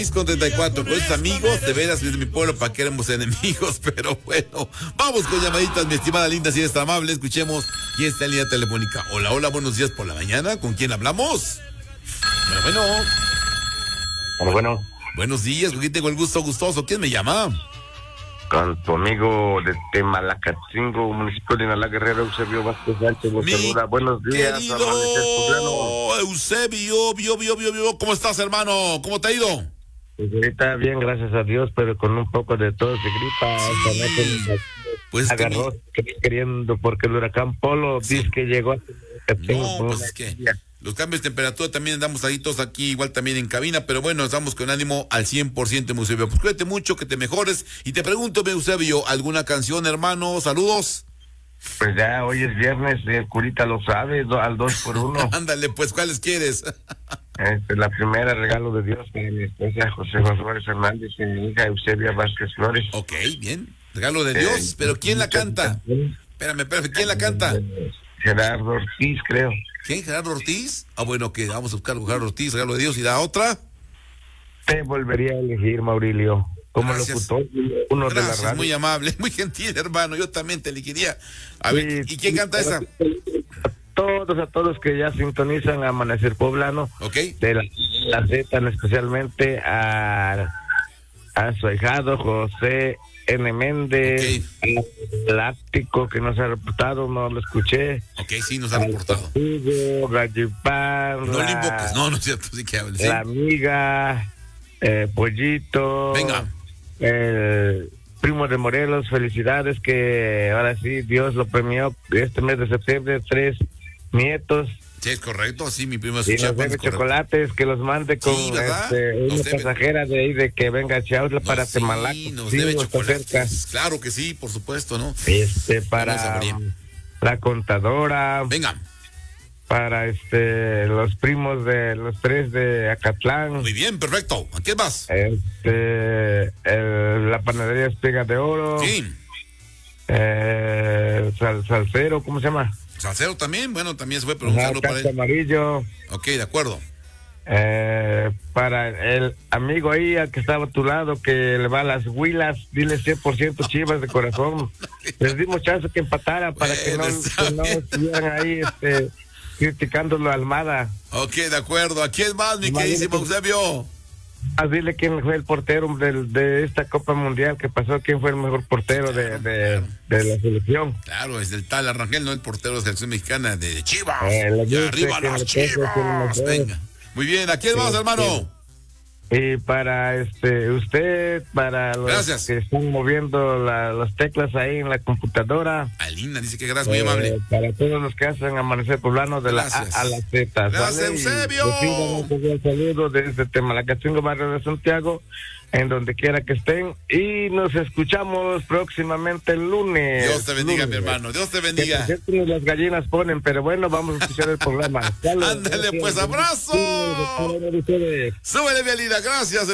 con 34, con estos amigos, de veras, desde mi pueblo, ¿para qué éramos enemigos? Pero bueno, vamos con llamaditas, mi estimada linda, si eres tan amable, escuchemos quién está en línea telefónica. Hola, hola, buenos días por la mañana, ¿con quién hablamos? Bueno. Buenos días, ¿con quién tengo el gusto gustoso? ¿Quién me llama? Con tu amigo de Temalacatzingo, municipio de Inalá, Guerrero, Eusebio Vázquez Sánchez, los saluda. Buenos días, querido Eusebio, ¿cómo estás, hermano? ¿Cómo te ha ido? Pues ahorita bien, gracias a Dios, pero con un poco de tos y gripa. Sí. Pues agarró queriendo, porque el huracán Polo dice que llegó a... No, pues es que los cambios de temperatura también andamos ahí todos aquí, igual también en cabina, pero bueno, estamos con ánimo al 100%, Eusebio. Pues cuídate mucho, que te mejores. Y te pregunto, Eusebio, ¿alguna canción, hermano? Saludos. Pues ya, hoy es viernes, el curita lo sabe, al 2x1. Ándale, pues, ¿cuáles quieres? La primera, regalo de Dios, para mi esposa José Flores Hernández y mi hija Eusebia Vázquez Flores. Ok, bien, regalo de Dios, pero ¿quién la canta? Espérame, ¿quién la canta? Gerardo Ortiz, creo. ¿Quién? ¿Gerardo Ortiz? Ah, bueno, que vamos a buscar Gerardo Ortiz, regalo de Dios, y la otra. Te volvería a elegir, Maurilio, como locutor, uno de la radio. Muy amable, muy gentil, hermano, yo también te elegiría. A ver, ¿y quién canta esa? A todos que ya sintonizan Amanecer Poblano, okay, de la Z, especialmente a su ahijado José N. Méndez, okay, Láctico, que nos ha reportado, no lo escuché. Ok, sí, nos ha reportado. Gallipán, no le invoques, no es cierto, sí que hables. ¿Sí? La amiga, Pollito. Venga. Primo de Morelos, felicidades, que ahora sí Dios lo premió este mes de septiembre, 3 nietos. Sí, es correcto, sí, mi primo es y nos debe chocolates, que los mande con una pasajera de ahí, de que venga a Chautla para Temalac. Sí, nos debe chocolates, claro que sí, por supuesto, ¿no? Para la contadora. Venga. Para los primos de los 3 de Acatlán. Muy bien, perfecto. ¿A quién más? La panadería Espiga de Oro. Sí. Salsero, ¿cómo se llama? Salsero también, bueno, también se fue, pero un saludo para él. Amarillo. Ok, de acuerdo. Para el amigo ahí al que estaba a tu lado, que le va a las Huilas, dile 100% Chivas de corazón. Les dimos chance que empataran para que no estuvieran ahí criticándolo a Almada. Ok, de acuerdo. ¿A quién más, mi queridísimo Eusebio? Dile quién fue el portero de esta Copa Mundial que pasó, quién fue el mejor portero de la selección. Claro, es del tal Arrangel, no el portero de la selección mexicana de Chivas. Y arriba las Chivas. Venga. Muy bien, ¿a quién más, hermano? Y para usted, para los que están moviendo las teclas ahí en la computadora. Alina dice que gracias, muy amable. Para todos los que hacen Amanecer Poblano de la A a la Z. Gracias, Eusebio. Un saludo desde Temalacatzingo, barrio de Santiago, en donde quiera que estén. Y nos escuchamos próximamente el lunes. Dios te bendiga, mi hermano. Dios te bendiga. Que las gallinas ponen, pero bueno, vamos a escuchar el programa. Ándale, pues, abrazo. Súbele, Vialina, gracias.